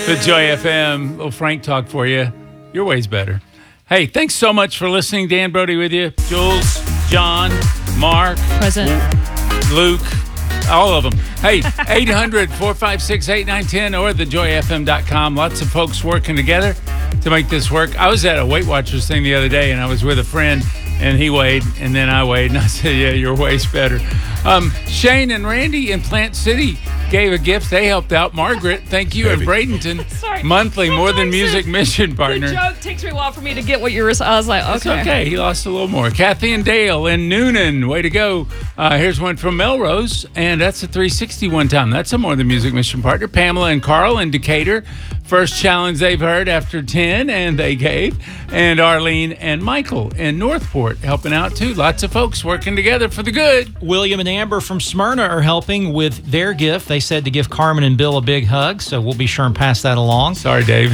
The Joy FM, little Frank talk for you. Your way's better. Hey, thanks so much for listening. Dan Brody with you. Jules, John, Mark, Present, Luke, all of them. Hey, 800-456-8910 or thejoyfm.com. Lots of folks working together to make this work. I was at a Weight Watchers thing the other day, and I was with a friend, and he weighed, and then I weighed, and I said, yeah, your way's better. Shane and Randy in Plant City gave a gift. They helped out. Margaret, thank you. And Bradenton, Sorry. monthly More Than Music mission partner. The joke takes me a while for me to get what you were. I was like, okay. It's okay. He lost a little more. Kathy and Dale in Noonan. Way to go. Here's one from Melrose, and that's a 360 one time. That's a More Than Music mission partner. Pamela and Carl in Decatur. First challenge they've heard after 10, and they gave. And Arlene and Michael in Northport helping out, too. Lots of folks working together for the good. William and Amber from Smyrna are helping with their gift. They said to give Carmen and Bill a big hug, so we'll be sure and pass that along. Sorry, Dave.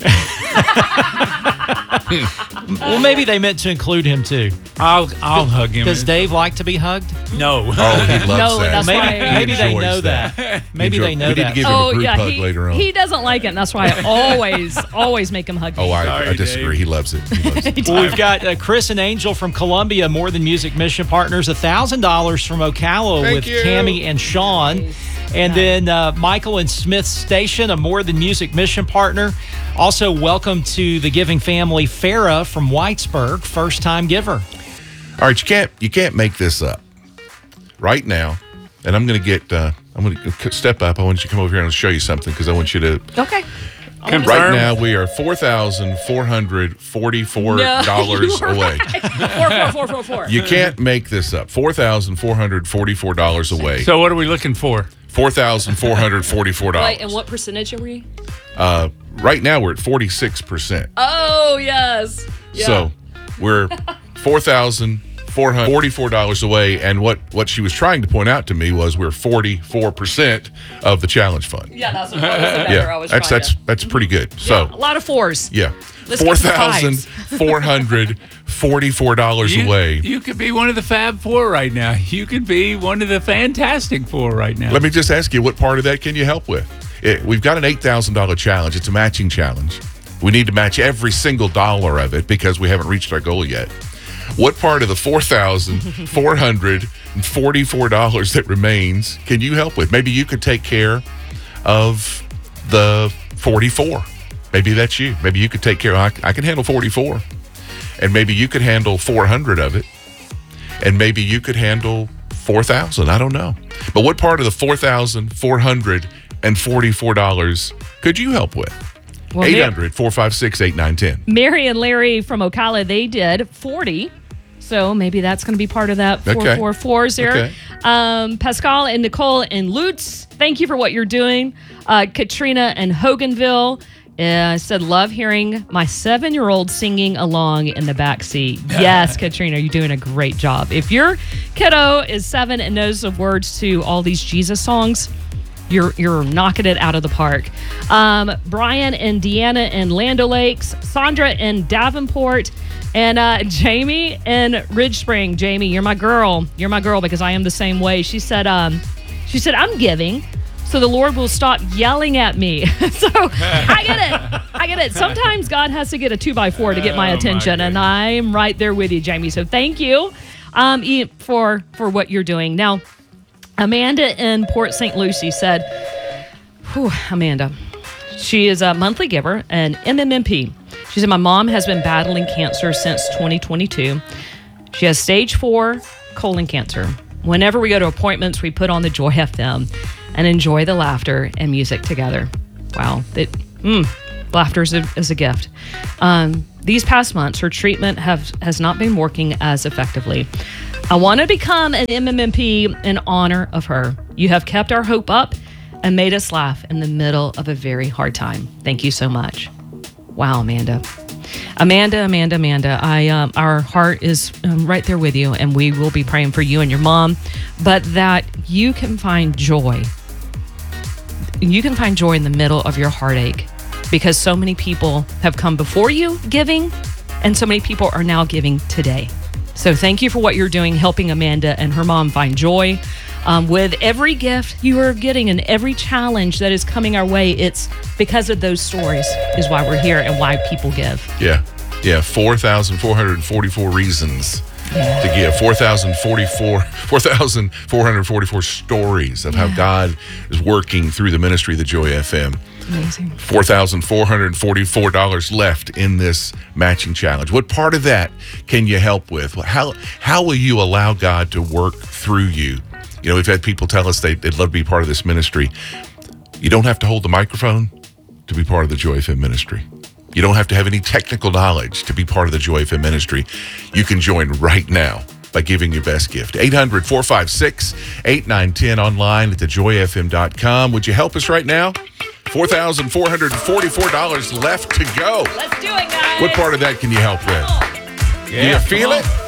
Well, maybe they meant to include him, too. I'll hug him. Does Dave like to be hugged? No. Oh, he loves No, that. that's why- Maybe they enjoys know that. Maybe they know we need that. to give him a group hug later on. He doesn't like it, and that's why I always make him hug me. Oh, I Sorry, disagree. Dave. He loves it. He loves it. Well, we've got Chris and Angel from Columbia, More Than Music mission partners, $1,000 from Ocala with you. Cammie and Sean. And then Michael and Smith Station, a More Than Music mission partner. Also, welcome to the giving family, Farah from Whitesburg, first-time giver. All right, you can't make this up. Right now, and I'm going to step up. I want you to come over here and I'll show you something because I want you to. Okay. Confirm. Right now, we are $4,444 away. 4. You can't make this up. $4,444 away. So what are we looking for? $4,444. Wait, and what percentage are we? Right now, we're at 46%. Oh, yes. Yeah. So we're $4,444 away. And what she was trying to point out to me was we're 44% of the challenge fund. Yeah, that's what I was trying to. That's pretty good. So A lot of fours. yeah, Let's get some fives. $4,444 away. You could be one of the Fab Four right now. You could be one of the Fantastic Four right now. Let me just ask you, what part of that can you help with? We've got an $8,000 challenge. It's a matching challenge. We need to match every single dollar of it because we haven't reached our goal yet. What part of the $4,444 that remains can you help with? Maybe you could take care of the 44. Maybe that's you. Maybe you could take care of, I can handle 44. And maybe you could handle 400 of it. And maybe you could handle 4,000. I don't know. But what part of the $4,444 could you help with? Well, 800-456-8910. Mary and Larry from Ocala, they did 40. So maybe that's going to be part of that 444s there. Okay. Pascal and Nicole in Lutz, thank you for what you're doing. Katrina and Hoganville said, love hearing my 7-year-old singing along in the back seat. Yes, Katrina, you're doing a great job. If your kiddo is 7 and knows the words to all these Jesus songs, you're knocking it out of the park. Brian and Deanna in Land O'Lakes, Sandra in Davenport, and Jamie in Ridge Spring. Jamie, you're my girl. You're my girl because I am the same way. She said, I'm giving, so the Lord will stop yelling at me. So I get it. Sometimes God has to get a 2x4 to get my attention, and I'm right there with you, Jamie. So thank you for what you're doing. Now, Amanda in Port St. Lucie said, Amanda, she is a monthly giver, an MMMP. She said, my mom has been battling cancer since 2022. She has stage 4 colon cancer. Whenever we go to appointments, we put on the Joy FM and enjoy the laughter and music together. Wow. Laughter is a gift. These past months, her treatment has not been working as effectively. I want to become an MMMP in honor of her. You have kept our hope up and made us laugh in the middle of a very hard time. Thank you so much. Wow, Amanda. Amanda. Our heart is right there with you, and we will be praying for you and your mom, but that you can find joy. You can find joy in the middle of your heartache because so many people have come before you giving, and so many people are now giving today. So thank you for what you're doing, helping Amanda and her mom find joy. With every gift you are getting and every challenge that is coming our way, it's because of those stories is why we're here and why people give. Yeah. 4,444 reasons to give. 4,444 stories of how God is working through the ministry of the Joy FM. Amazing. $4,444 left in this matching challenge. What part of that can you help with? How will you allow God to work through you? You know, we've had people tell us they'd love to be part of this ministry. You don't have to hold the microphone to be part of the Joy FM ministry. You don't have to have any technical knowledge to be part of the Joy FM ministry. You can join right now by giving your best gift. 800-456-8910 online at thejoyfm.com. Would you help us right now? $4,444 left to go. Let's do it, guys. What part of that can you help with? Do you feel it?